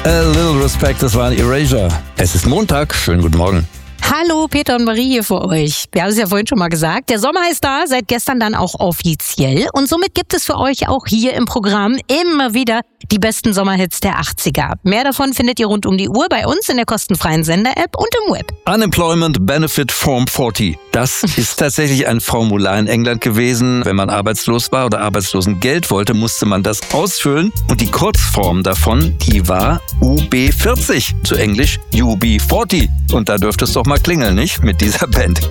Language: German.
A Little Respect, das war ein Erasure. Es ist Montag, schönen guten Morgen. Hallo, Peter und Marie hier für euch. Wir haben es ja vorhin schon mal gesagt, der Sommer ist da, seit gestern dann auch offiziell. Und somit gibt es für euch auch hier im Programm immer wieder die besten Sommerhits der 80er. Mehr davon findet ihr rund um die Uhr bei uns in der kostenfreien Sender-App und im Web. Unemployment Benefit Form 40. Das ist tatsächlich ein Formular in England gewesen. Wenn man arbeitslos war oder Arbeitslosengeld wollte, musste man das ausfüllen. Und die Kurzform davon, die war UB40, zu Englisch UB40. Und da dürfte es doch mal klingeln, nicht? Mit dieser Band.